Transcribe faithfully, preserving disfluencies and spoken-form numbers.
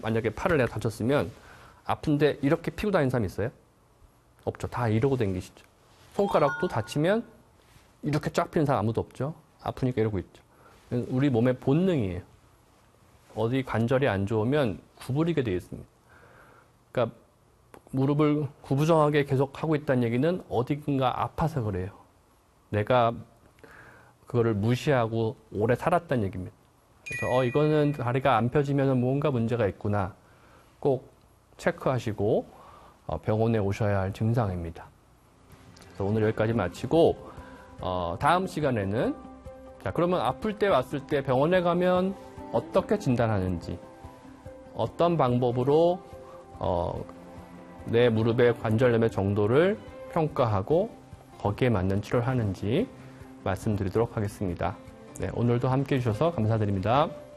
만약에 팔을 내가 다쳤으면 아픈데 이렇게 피고 다니는 사람 있어요? 없죠. 다 이러고 다니시죠. 손가락도 다치면 이렇게 쫙 피는 사람 아무도 없죠. 아프니까 이러고 있죠. 우리 몸의 본능이에요. 어디 관절이 안 좋으면 구부리게 되어 있습니다. 그러니까 무릎을 구부정하게 계속 하고 있다는 얘기는 어딘가 아파서 그래요. 내가 그거를 무시하고 오래 살았다는 얘기입니다. 그래서 어 이거는 다리가 안 펴지면 뭔가 문제가 있구나. 꼭 체크하시고 어, 병원에 오셔야 할 증상입니다. 그래서 오늘 여기까지 마치고 어, 다음 시간에는 자 그러면 아플 때 왔을 때 병원에 가면 어떻게 진단하는지 어떤 방법으로 어, 내 무릎의 관절염의 정도를 평가하고 거기에 맞는 치료를 하는지 말씀드리도록 하겠습니다. 네, 오늘도 함께 해주셔서 감사드립니다.